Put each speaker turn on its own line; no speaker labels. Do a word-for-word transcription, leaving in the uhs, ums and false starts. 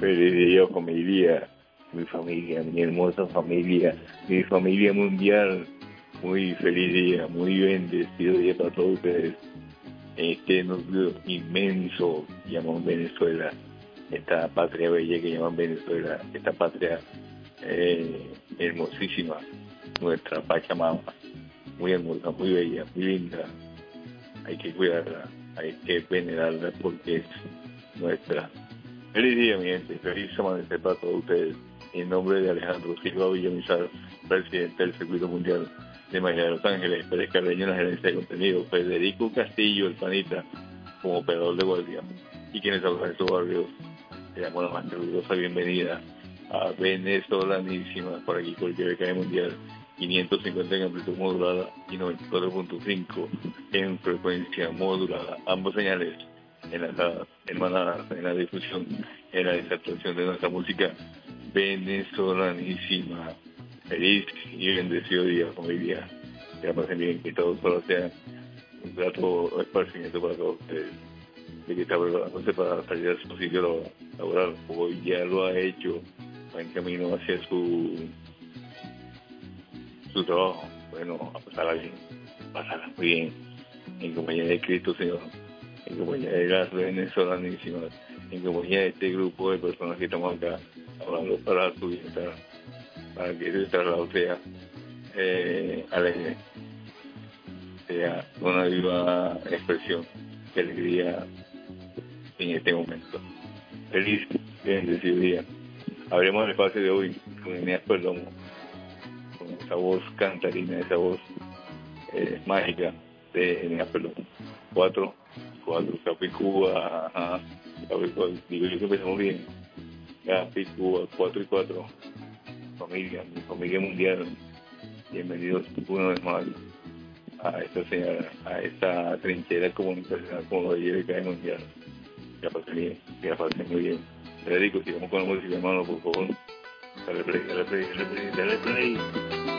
Feliz día, familia, mi familia, mi hermosa familia, mi familia mundial. Muy feliz día, muy bendecido día para todos ustedes. En este núcleo inmenso llamamos Venezuela, esta patria bella que llaman Venezuela, esta patria eh, hermosísima, nuestra Pachamama, muy hermosa, muy bella, muy linda. Hay que cuidarla, hay que venerarla porque es nuestra. Feliz día, mi gente, feliz amanecer para todos ustedes. En nombre de Alejandro Silva Villamizar, presidente del Circuito Mundial de Magia de Los Ángeles, Pérez Carreño en la gerencia de contenido, Federico Castillo, el panita, como operador de guardia, y quienes hablan de estos barrios, le damos la más calurosa bienvenida a Venezolanísima, por aquí por el B K Mundial, quinientos cincuenta en amplitud modulada y noventa y cuatro punto cinco en frecuencia modulada, ambos señales enlazadas, hermanadas en la difusión, en la desactuación de nuestra música venezolanísima. Feliz y bendecido día, familia. Que la pasen bien, que todos solo sean un grato esparcimiento para todos ustedes. De que está preparándose para salir a su sitio laboral, hoy ya lo ha hecho, va en camino hacia su su trabajo. Bueno, a pasarla bien, pasarla muy bien, en compañía de Cristo Señor, en compañía de las venezolanísimas, en compañía de este grupo de personas que estamos acá hablando para su bienestar, para que ese traslado sea eh, alegre, sea una viva expresión de alegría en este momento. Feliz, bendecido día. Hablemos del espacio de hoy con Eneas Perdomo, con esa voz cantarina, esa voz eh, mágica de Eneas Perdomo. Cuatro, cuatro, Capicúa, ajá, Capicúa, digo yo que empezamos bien. Capicúa, cuatro y cuatro, familia, mi familia mundial. Bienvenidos una vez más a esta señal, a esta trinchera comunicacional como de L K M Mundial. Que la pasen bien, que la pasen muy bien. Federico, sigamos con la música, hermano, por favor. Dale play, dale play, dale play, dale play.